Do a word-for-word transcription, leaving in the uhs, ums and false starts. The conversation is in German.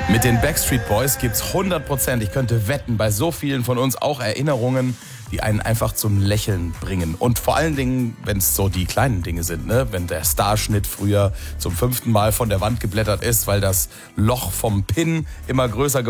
Mit den Backstreet Boys gibt's hundert Prozent, ich könnte wetten, bei so vielen von uns auch Erinnerungen, die einen einfach zum Lächeln bringen. Und vor allen Dingen, wenn es so die kleinen Dinge sind, ne? Wenn der Starschnitt früher zum fünften Mal von der Wand geblättert ist, weil das Loch vom Pin immer größer geworden